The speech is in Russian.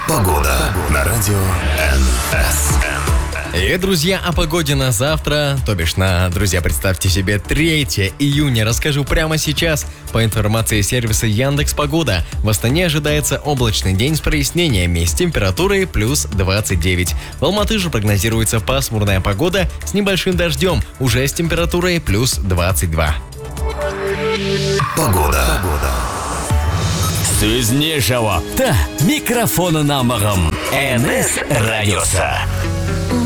Погода на радио НС. И, друзья, о погоде на завтра, то бишь друзья, представьте себе, 3 июня. Расскажу прямо сейчас. По информации сервиса Яндекс.Погода, в Астане ожидается облачный день с прояснениями с температурой плюс 29. В Алматы же прогнозируется пасмурная погода с небольшим дождем, уже с температурой плюс 22. Погода. Сильнейшего та микрофона намагом НС Радиоса.